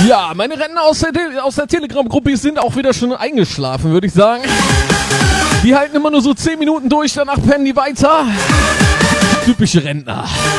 Ja, meine Rentner aus der Telegram-Gruppe sind auch wieder schon eingeschlafen, würde ich sagen. Die halten immer nur so 10 Minuten durch, danach pennen die weiter. Typische Rentner.